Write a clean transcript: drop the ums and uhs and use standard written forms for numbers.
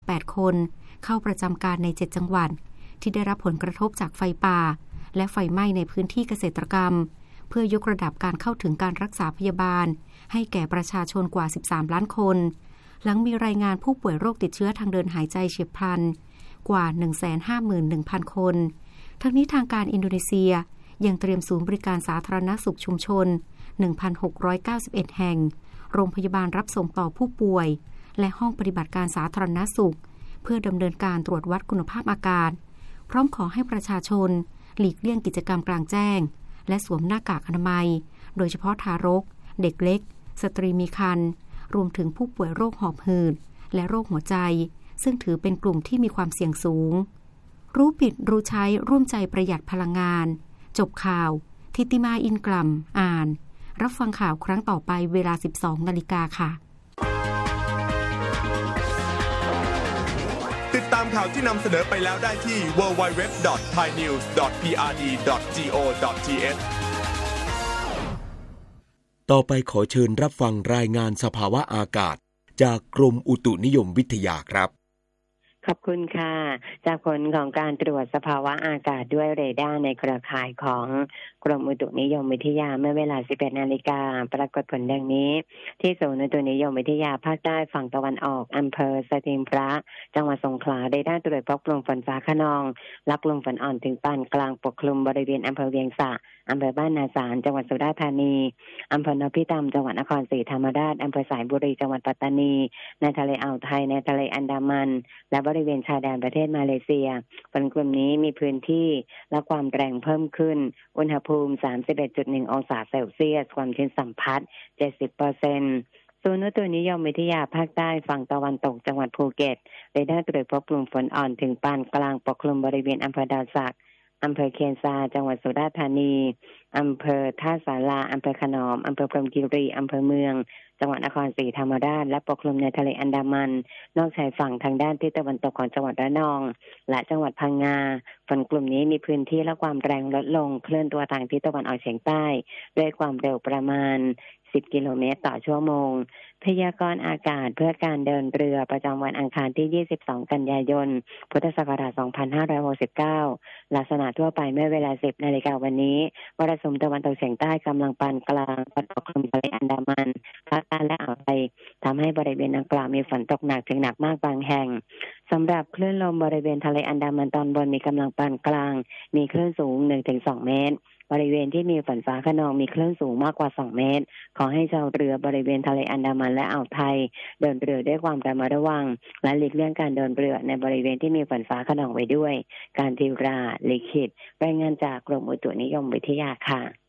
28คนเข้าประจำการใน7จังหวัดที่ได้รับผลกระทบจากไฟป่าและไฟไหม้ในพื้นที่เกษตรกรรมเพื่อยกระดับการเข้าถึงการรักษาพยาบาลให้แก่ประชาชนกว่า13ล้านคนหลังมีรายงานผู้ป่วยโรคติดเชื้อทางเดินหายใจเฉียบพลันกว่า 151,000 คนทั้งนี้ทางการอินโดนีเซียยังเตรียมศูนย์บริการสาธารณสุขชุมชน 1,691 แห่งโรงพยาบาลรับส่งต่อผู้ป่วยและห้องปฏิบัติการสาธารณสุขเพื่อดำเนินการตรวจวัดคุณภาพอากาศพร้อมขอให้ประชาชนหลีกเลี่ยงกิจกรรมกลางแจ้งและสวมหน้ากากอนามัยโดยเฉพาะทารกเด็กเล็กสตรีมีครรภ์รวมถึงผู้ป่วยโรคหอบหืดและโรคหัวใจซึ่งถือเป็นกลุ่มที่มีความเสี่ยงสูงรู้ผิดรู้ใช้ร่วมใจประหยัดพลังงานจบข่าวทิติมาอินกลัมอ่านรับฟังข่าวครั้งต่อไปเวลา 12:00 น.ค่ะติดตามข่าวที่นำเสนอไปแล้วได้ที่ www.thainews.prd.go.th ต่อไปขอเชิญรับฟังรายงานสภาวะอากาศจากกรมอุตุนิยมวิทยาครับขอบคุณค่ะจากผลของการตรวจสภาวะอากาศด้วยเรดาร์ในเครือข่ายของกรมอุตุนิยมวิทยาเมื่อเวลา 11:00 น.ปรากฏผลดังนี้ที่ศูนย์อุตุนิยมวิทยาภาคใต้ฝั่งตะวันออกอำเภอสถิงพระจังหวัดสงขลาเรดาร์ตรวจพบกลุ่มฝนฟ้าคะนองและกลุ่มฝนอ่อนถึงปานกลางปกคลุมบริเวณอำเภอเวียงสะอำเภอบ้านนาสารจังหวัดสุราษฎร์ธานีอำเภอนพิตำจังหวัดนครศรีธรรมราชอำเภอสายบุรีจังหวัดปัตตานีในทะเลอ่าวไทยในทะเลอันดามันและบริเวณชายแดนประเทศมาเลเซียฝนกลุ่มนี้มีพื้นที่และความแรงเพิ่มขึ้นอุณหภูมิ 31.1 องศาเซลเซียสความชื้นสัมพัทธ์ 70%ศูนย์อุตุนิยมวิทยาภาคใต้ฝั่งตะวันตกจังหวัดภูเก็ตเรดาร์ตรวจพบกลุ่มฝนอ่อนถึงปานกลางปกคลุมบริเวณอำเภอดาวสักอำเภอเคียนซาจังหวัดสุราษฎร์ธานีอำเภอท่าสาราอำเภอขนอมอำเภอพรหมคีรีอำเภอเมืองจังหวัดนครศรีธรรมราชและปกคลุมในทะเลอันดามันนอกชายฝั่งทางด้านทิศตะวันตกของจังหวัดระนองและจังหวัดพังงาฝนกลุ่มนี้มีพื้นที่และความแรงลดลงเคลื่อนตัวทางทิศตะวันออกเฉียงใต้ด้วยความเร็วประมาณ10 กิโลเมตรต่อชั่วโมงพยากรณ์อากาศเพื่อการเดินเรือประจำวันอังคารที่22กันยายนพุทธศักราช2569ลักษณะทั่วไปเมื่อเวลา 10:00 น.วันนี้มรสุมตะวันตกเฉียงใต้กำลังปานกลางพัดปกคลุมทะเลอันดามันภาคใต้และอ่าวไทยทำให้บริเวณดังกล่าวมีฝนตกหนักถึงหนักมากบางแห่งสำหรับคลื่นลมบริเวณทะเลอันดามันตอนบนมีกำลังปานกลางมีคลื่นสูง 1-2 เมตรบริเวณที่มีฝนฟ้าคะนองมีคลื่นสูงมากกว่า2เมตรขอให้ชาวเรือบริเวณทะเลอันดามันและอ่าวไทยเดินเรือด้วยความระมัดระวังและหลีกเลี่ยงการเดินเรือในบริเวณที่มีฝนฟ้าคะนองไว้ด้วยการทิวราลิขิตรายงานจากกรมอุตุนิยมวิทยาค่ะ